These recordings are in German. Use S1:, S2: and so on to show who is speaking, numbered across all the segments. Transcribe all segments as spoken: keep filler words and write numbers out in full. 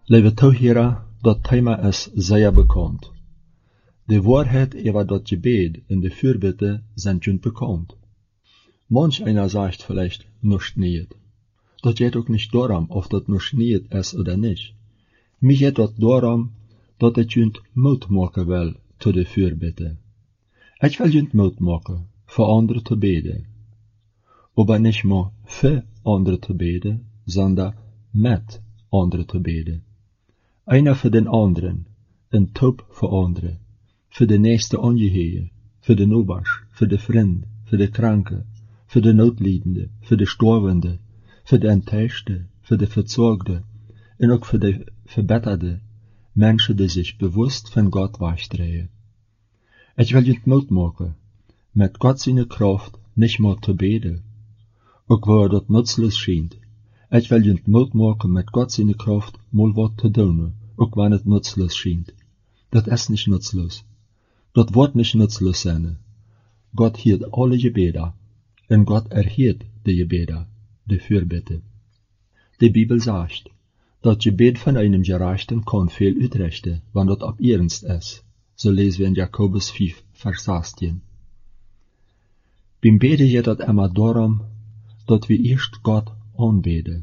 S1: Lieve toehoorders, dat thema is zeer bekannt. De Wahrheit über das Gebet in der Fürbitte sind schon bekannt. Manch einer sagt vielleicht nicht nicht. Das geht auch nicht darum, ob das nicht nicht ist oder nicht. Mir geht das darum, dass ich schon Mut machen will zu der Fürbitte. Ich will schon Mut machen, für andere zu beten. Aber nicht nur für andere zu beten, sondern mit andere zu beten. Einer für den anderen, ein Top für andere, für die nächste Angehörige, für den Oberst, für die Freund, für die Kranke, für die Notleidende, für die Storbende, für die Enttäuschte, für die Verzorgte und auch für die Verbetterte, Menschen, die sich bewusst von Gott wegdrehen. Ich will nicht Mut machen, mit Gott seine Kraft nicht mehr zu beten, auch wo das nutzlos scheint. Ich will nicht Mut machen, mit Gott seine Kraft mal was zu tun, auch wenn es nutzlos scheint. Das ist nicht nutzlos. Das wird nicht nutzlos sein. Gott hört alle Gebete, und Gott erhört die Gebete, die Fürbitte. Die Bibel sagt, das Gebet von einem Gerechten kann viel uitrichten, wenn das ab ernst ist. So lesen wir in Jakobus fünf, Vers sechzehn. Beim Beten geht es immer darum, dass wir erst Gott anbeten.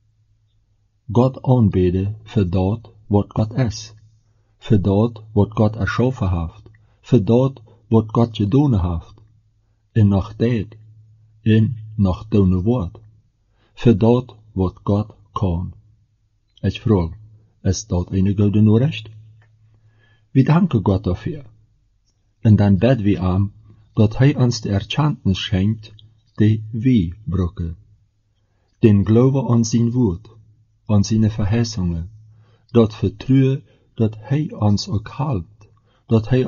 S1: Gott anbeten für das, was Gott ist. Für das, was Gott erschaffen hat. Für das, was Gott getan hat. Und nach das, und nach deinem Wort. Für das, was Gott kann. Ich frage, ist das eine gute Nachricht? Wir danken Gott dafür. Und dann beten wir ihm, dass er uns die Erkenntnis schenkt, die wir brauchen. Den Glauben an sein Wort, an seine Verheißungen, das Vertrauen, dass er uns auch hält, dass er